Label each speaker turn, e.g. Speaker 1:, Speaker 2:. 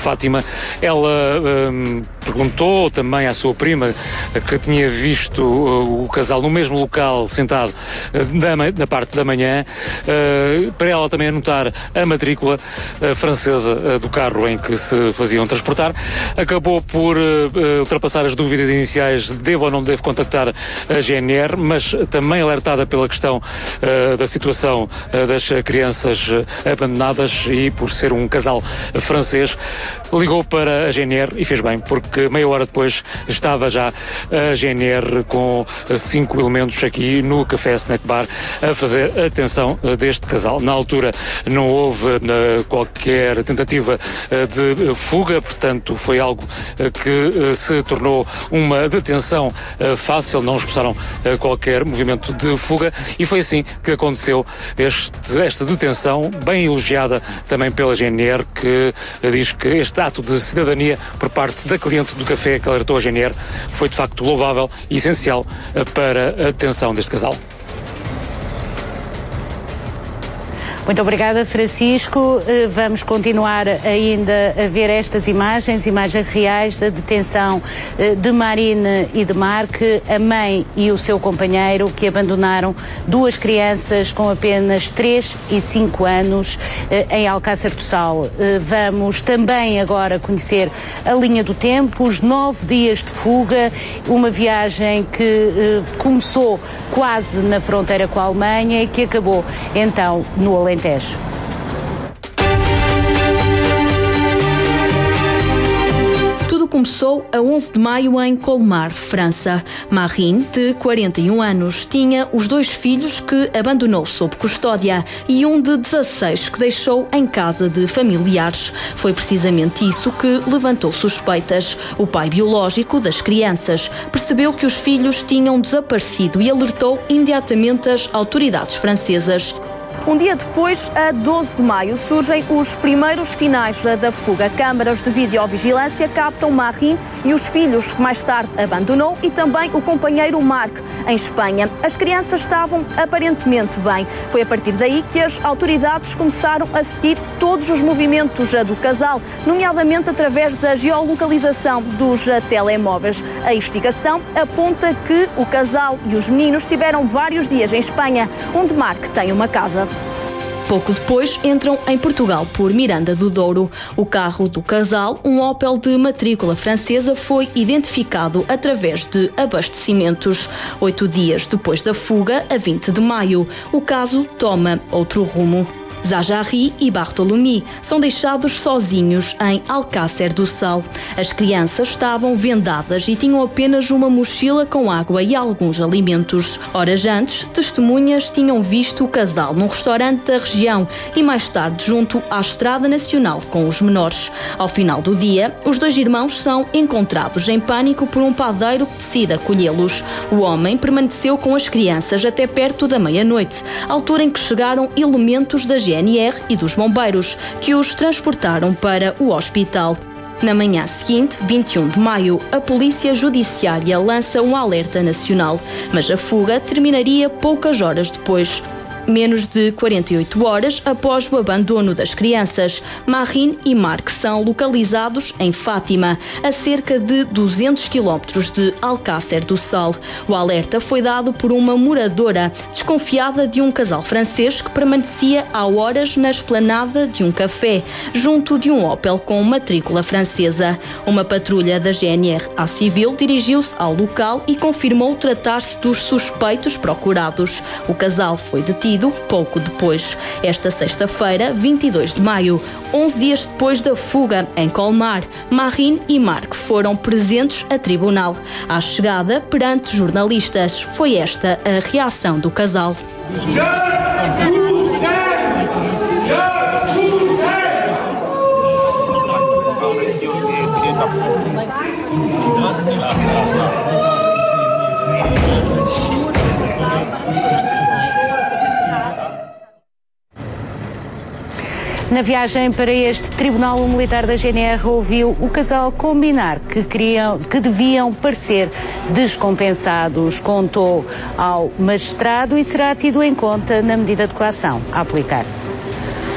Speaker 1: Fátima. Ela perguntou também à sua prima, que tinha visto o casal no mesmo local, sentado na parte da manhã, para ela também anotar a matrícula francesa do carro em que se faziam transportar. Acabou por ultrapassar as dúvidas iniciais, devo ou não devo contactar a GNR, mas também alertada pela questão da situação das crianças abandonadas e por ser um casal francês, ligou para a GNR e fez bem, porque meia hora depois estava já a GNR com 5 elementos aqui no Café Snack Bar a fazer a detenção deste casal. Na altura não houve qualquer tentativa de fuga, portanto foi algo que se tornou uma detenção fácil, não expressaram qualquer movimento de fuga e foi assim que aconteceu esta detenção, bem elogiada também pela GNR, que diz que este ato de cidadania por parte da cliente do café que alertou a GNR foi de facto louvável e essencial para a detenção deste casal.
Speaker 2: Muito obrigada, Francisco. Vamos continuar ainda a ver estas imagens reais da detenção de Marine e de Marc, a mãe e o seu companheiro, que abandonaram 2 crianças com apenas 3 e 5 anos em Alcácer do Sal. Vamos também agora conhecer a linha do tempo, os 9 dias de fuga, uma viagem que começou quase na fronteira com a Alemanha e que acabou então no Alentejo.
Speaker 3: Tudo começou a 11 de maio em Colmar, França. Marine, de 41 anos, tinha os 2 filhos que abandonou sob custódia e um de 16 que deixou em casa de familiares. Foi precisamente isso que levantou suspeitas. O pai biológico das crianças percebeu que os filhos tinham desaparecido e alertou imediatamente as autoridades francesas.
Speaker 4: Um dia depois, a 12 de maio, surgem os primeiros sinais da fuga. Câmaras de videovigilância captam Marine e os filhos que mais tarde abandonou e também o companheiro Marc, em Espanha. As crianças estavam aparentemente bem. Foi a partir daí que as autoridades começaram a seguir todos os movimentos do casal, nomeadamente através da geolocalização dos telemóveis. A investigação aponta que o casal e os meninos tiveram vários dias em Espanha, onde Marc tem uma casa.
Speaker 3: Pouco depois entram em Portugal por Miranda do Douro. O carro do casal, um Opel de matrícula francesa, foi identificado através de abastecimentos. 8 dias depois da fuga, a 20 de maio, o caso toma outro rumo. Zajari e Bartholomew são deixados sozinhos em Alcácer do Sal. As crianças estavam vendadas e tinham apenas uma mochila com água e alguns alimentos. Horas antes, testemunhas tinham visto o casal num restaurante da região e mais tarde junto à Estrada Nacional com os menores. Ao final do dia, os 2 irmãos são encontrados em pânico por um padeiro que decide acolhê-los. O homem permaneceu com as crianças até perto da meia-noite, altura em que chegaram elementos da GNR e dos bombeiros, que os transportaram para o hospital. Na manhã seguinte, 21 de maio, a Polícia Judiciária lança um alerta nacional, mas a fuga terminaria poucas horas depois. Menos de 48 horas após o abandono das crianças, Marine e Marc são localizados em Fátima, a cerca de 200 quilómetros de Alcácer do Sal. O alerta foi dado por uma moradora, desconfiada de um casal francês que permanecia há horas na esplanada de um café, junto de um Opel com matrícula francesa. Uma patrulha da GNR à civil dirigiu-se ao local e confirmou tratar-se dos suspeitos procurados. O casal foi detido pouco depois. Esta sexta-feira, 22 de maio, 11 dias depois da fuga em Colmar, Marine e Marc foram presentes a tribunal. À chegada perante jornalistas, foi esta a reação do casal.
Speaker 2: Na viagem para este tribunal, o militar da GNR ouviu o casal combinar que deviam parecer descompensados. Contou ao magistrado e será tido em conta na medida de coação a aplicar.